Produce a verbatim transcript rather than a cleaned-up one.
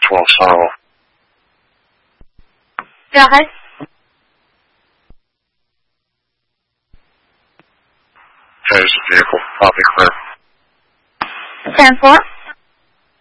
twelve Silo. Go ahead. There's a vehicle, copy clear. ten four.